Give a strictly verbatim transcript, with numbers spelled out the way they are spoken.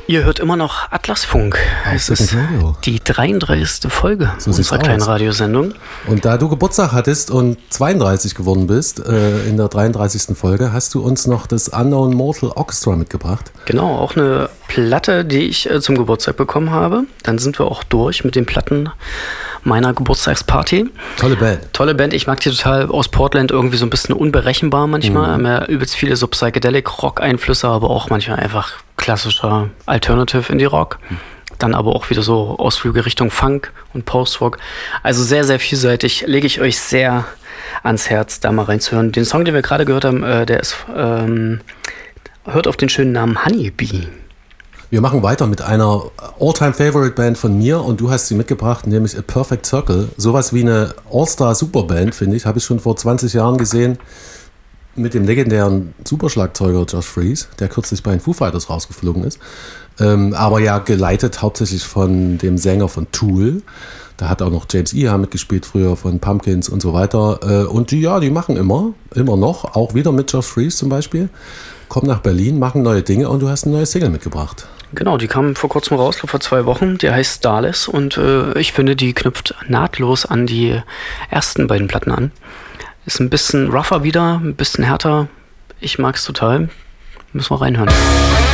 Ihr hört immer noch Atlasfunk. Es ist die dreiunddreißigste Folge so unserer kleinen Radiosendung. Und da du Geburtstag hattest und zweiunddreißig geworden bist, äh, in der dreiunddreißigsten Folge, hast du uns noch das Unknown Mortal Orchestra mitgebracht. Genau, auch eine Platte, die ich äh, zum Geburtstag bekommen habe. Dann sind wir auch durch mit den Platten meiner Geburtstagsparty. Tolle Band. Tolle Band, ich mag die total, aus Portland, irgendwie so ein bisschen unberechenbar manchmal. Mhm. Haben ja übelst viele so Psychedelic-Rock-Einflüsse, aber auch manchmal einfach klassischer Alternative Indie-Rock. Mhm. Dann aber auch wieder so Ausflüge Richtung Funk und Post-Rock. Also sehr, sehr vielseitig. Lege ich euch sehr ans Herz, da mal reinzuhören. Den Song, den wir gerade gehört haben, äh, der ist, ähm, hört auf den schönen Namen Honeybee. Wir machen weiter mit einer All-Time-Favorite-Band von mir und du hast sie mitgebracht, nämlich A Perfect Circle. Sowas wie eine All-Star-Superband, finde ich, habe ich schon vor zwanzig Jahren gesehen mit dem legendären Superschlagzeuger Josh Freese, der kürzlich bei den Foo Fighters rausgeflogen ist. Ähm, aber ja geleitet hauptsächlich von dem Sänger von Tool. Da hat auch noch James Iha mitgespielt früher von Pumpkins und so weiter. Äh, und die, ja, die machen immer, immer noch, auch wieder mit Josh Freese zum Beispiel. Kommen nach Berlin, machen neue Dinge und du hast eine neue Single mitgebracht. Genau, die kam vor kurzem raus, vor zwei Wochen. Die heißt Starless und äh, ich finde, die knüpft nahtlos an die ersten beiden Platten an. Ist ein bisschen rougher wieder, ein bisschen härter. Ich mag's total. Müssen wir reinhören.